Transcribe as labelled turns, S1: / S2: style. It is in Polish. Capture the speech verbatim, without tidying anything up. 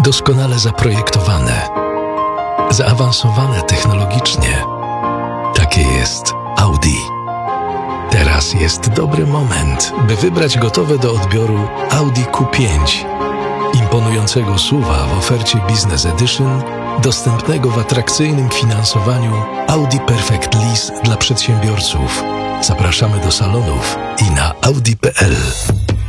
S1: Doskonale zaprojektowane, zaawansowane technologicznie. Takie jest Audi. Teraz jest dobry moment, by wybrać gotowe do odbioru Audi Q pięć. Imponującego S U V-a w ofercie Business Edition, dostępnego w atrakcyjnym finansowaniu Audi Perfect Lease dla przedsiębiorców. Zapraszamy do salonów i na audi kropka p l.